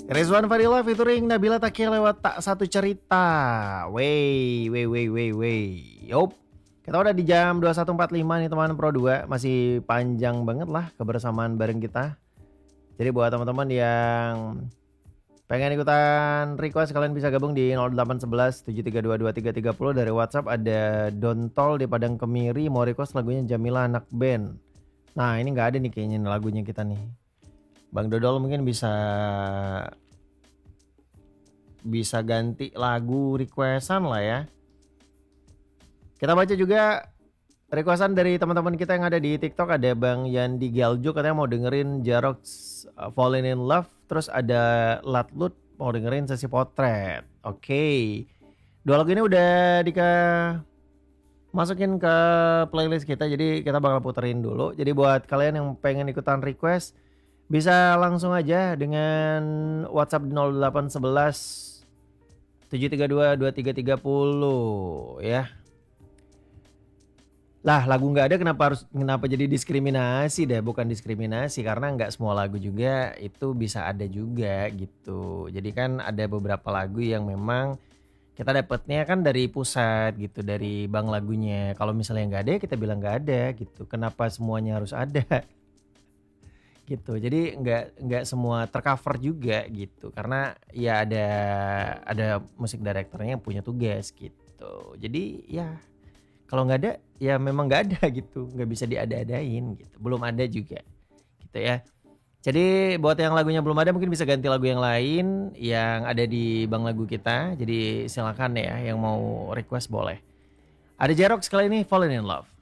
Rizwan Fadila featuring Nabila Takia lewat tak satu cerita. Wey. Yup. Kita udah di jam 21.45 nih teman Pro 2. Masih panjang banget lah kebersamaan bareng kita. Jadi buat teman-teman yang pengen ikutan request, kalian bisa gabung di 0811 732 2330. Dari WhatsApp ada Dontol di Padang Kemiri mau request lagunya Jamila Anak Band. Nah ini nggak ada nih kayaknya lagunya kita nih. Bang Dodol mungkin bisa ganti lagu requestan lah ya. Kita baca juga requestan dari teman-teman kita yang ada di TikTok. Ada Bang Yandi Geljo katanya mau dengerin Jarox Falling in Love. Terus ada Latlut mau dengerin Sesi Potret. Oke. Dua lagu ini udah masukin ke playlist kita. Jadi kita bakal puterin dulu. Jadi buat kalian yang pengen ikutan request, bisa langsung aja dengan WhatsApp di 0811 732 2330 ya. Lah lagu nggak ada kenapa jadi diskriminasi deh? Bukan diskriminasi karena nggak semua lagu juga itu bisa ada juga gitu. Jadi kan ada beberapa lagu yang memang kita dapetnya kan dari pusat gitu, dari bank lagunya. Kalau misalnya nggak ada kita bilang nggak ada gitu. Kenapa semuanya harus ada? Gitu. Jadi nggak semua tercover juga gitu. Karena ya ada musik directornya yang punya tugas gitu. Jadi ya kalau nggak ada ya memang nggak ada gitu. Nggak bisa diada-adain gitu. Belum ada juga gitu ya. Jadi buat yang lagunya belum ada mungkin bisa ganti lagu yang lain yang ada di bank lagu kita. Jadi silakan ya yang mau request boleh. Ada Jerox kali ini Falling in Love.